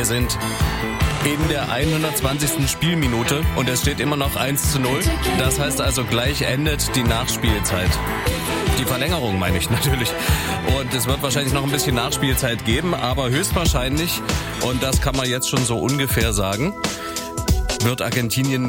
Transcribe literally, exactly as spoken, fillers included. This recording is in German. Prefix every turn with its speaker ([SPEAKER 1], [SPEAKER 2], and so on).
[SPEAKER 1] Wir sind in der hundertzwanzigsten Spielminute und es steht immer noch eins zu null. Das heißt also, gleich endet die Nachspielzeit. Die Verlängerung meine ich natürlich. Und es wird wahrscheinlich noch ein bisschen Nachspielzeit geben, aber höchstwahrscheinlich, und das kann man jetzt schon so ungefähr sagen, wird Argentinien